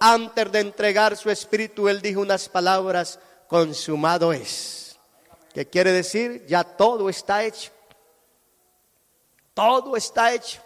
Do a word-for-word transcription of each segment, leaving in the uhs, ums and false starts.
antes de entregar su espíritu, Él dijo unas palabras: consumado es. ¿Qué quiere decir? Ya todo está hecho. Todo está hecho.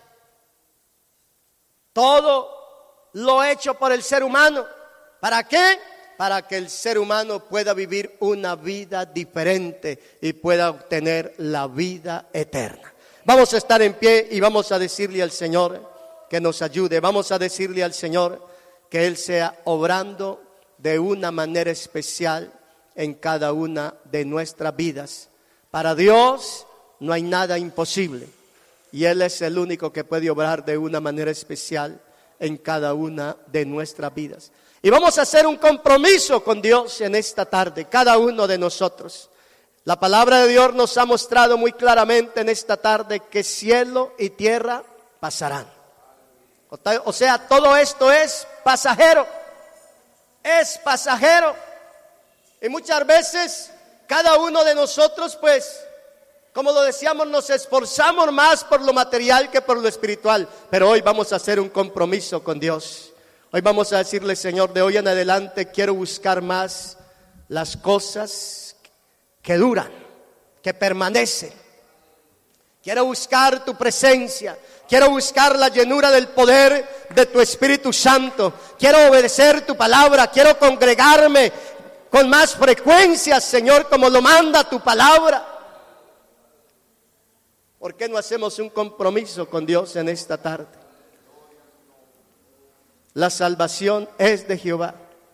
Todo lo hecho por el ser humano. ¿Para qué? Para que el ser humano pueda vivir una vida diferente y pueda obtener la vida eterna. Vamos a estar en pie y vamos a decirle al Señor que nos ayude. Vamos a decirle al Señor que Él sea obrando de una manera especial en cada una de nuestras vidas. Para Dios no hay nada imposible y Él es el único que puede obrar de una manera especial en cada una de nuestras vidas. Y vamos a hacer un compromiso con Dios en esta tarde, cada uno de nosotros. La palabra de Dios nos ha mostrado muy claramente en esta tarde que cielo y tierra pasarán. O sea, todo esto es pasajero, es pasajero. Y muchas veces cada uno de nosotros, pues, como lo decíamos, nos esforzamos más por lo material que por lo espiritual. Pero hoy vamos a hacer un compromiso con Dios. Hoy vamos a decirle: Señor, de hoy en adelante quiero buscar más las cosas que duran, que permanecen. Quiero buscar tu presencia. Quiero buscar la llenura del poder de tu Espíritu Santo. Quiero obedecer tu palabra. Quiero congregarme con más frecuencia, Señor, como lo manda tu palabra. ¿Por qué no hacemos un compromiso con Dios en esta tarde? La salvación es de Jehová.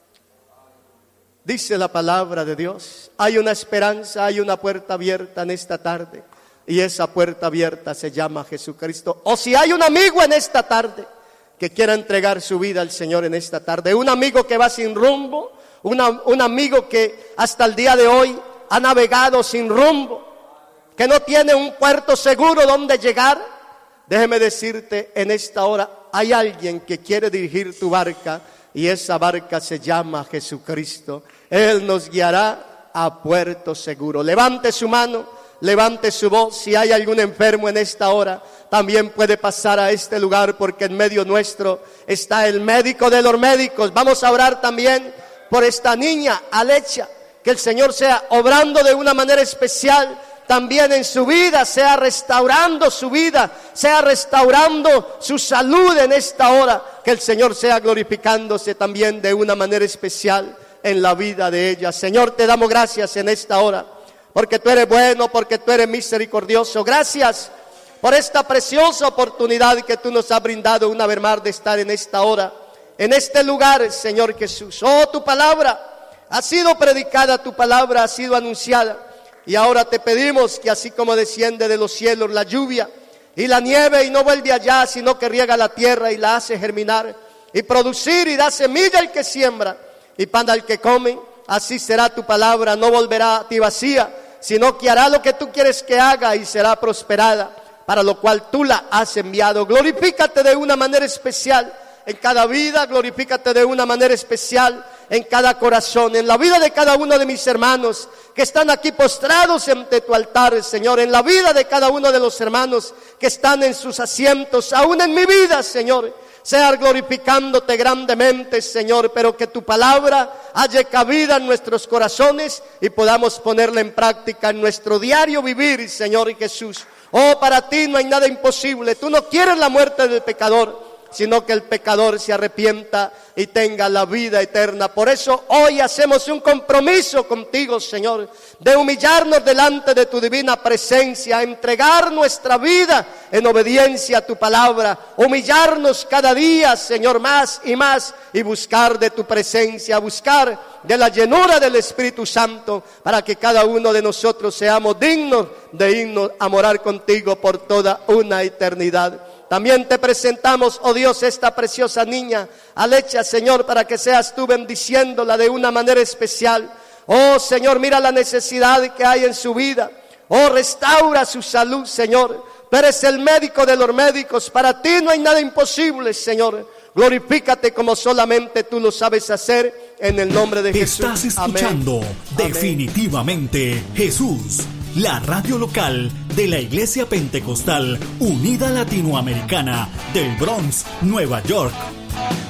Dice la palabra de Dios. Hay una esperanza, hay una puerta abierta en esta tarde. Y esa puerta abierta se llama Jesucristo. O si hay un amigo en esta tarde que quiera entregar su vida al Señor en esta tarde, un amigo que va sin rumbo, una, un amigo que hasta el día de hoy ha navegado sin rumbo, que no tiene un puerto seguro donde llegar, déjeme decirte, en esta hora hay alguien que quiere dirigir tu barca y esa barca se llama Jesucristo. Él nos guiará a puerto seguro. Levante su mano. Levante su voz. Si hay algún enfermo en esta hora, también puede pasar a este lugar, porque en medio nuestro está el médico de los médicos. Vamos a orar también por esta niña, Alecha, que el Señor sea obrando de una manera especial también en su vida, sea restaurando su vida, sea restaurando su salud en esta hora, que el Señor sea glorificándose también de una manera especial en la vida de ella. Señor, te damos gracias en esta hora, porque tú eres bueno, porque tú eres misericordioso. Gracias por esta preciosa oportunidad que tú nos has brindado una vez más de estar en esta hora, en este lugar, Señor Jesús. Oh, tu palabra ha sido predicada, tu palabra ha sido anunciada. Y ahora te pedimos que así como desciende de los cielos la lluvia y la nieve y no vuelve allá, sino que riega la tierra y la hace germinar y producir y da semilla al que siembra y pan al que come, así será tu palabra, no volverá a ti vacía, sino que hará lo que tú quieres que haga y será prosperada, para lo cual tú la has enviado. Glorifícate de una manera especial en cada vida, glorifícate de una manera especial en cada corazón, en la vida de cada uno de mis hermanos que están aquí postrados ante tu altar, Señor, en la vida de cada uno de los hermanos que están en sus asientos, aún en mi vida, Señor, sea glorificándote grandemente, Señor, pero que tu palabra haya cabida en nuestros corazones y podamos ponerla en práctica en nuestro diario vivir, Señor Jesús. Oh, para ti no hay nada imposible. Tú no quieres la muerte del pecador, sino que el pecador se arrepienta y tenga la vida eterna. Por eso hoy hacemos un compromiso contigo, Señor, de humillarnos delante de tu divina presencia, entregar nuestra vida en obediencia a tu palabra, humillarnos cada día, Señor, más y más, y buscar de tu presencia, buscar de la llenura del Espíritu Santo, para que cada uno de nosotros seamos dignos de irnos a morar contigo por toda una eternidad. También te presentamos, oh Dios, esta preciosa niña, Alecha, Señor, para que seas tú bendiciéndola de una manera especial. Oh Señor, mira la necesidad que hay en su vida. Oh, restaura su salud, Señor. Tú eres el médico de los médicos. Para ti no hay nada imposible, Señor. Glorifícate como solamente tú lo sabes hacer, en el nombre de Jesús. Estás escuchando Amén. Definitivamente Jesús, la radio local de la Iglesia Pentecostal Unida Latinoamericana del Bronx, Nueva York.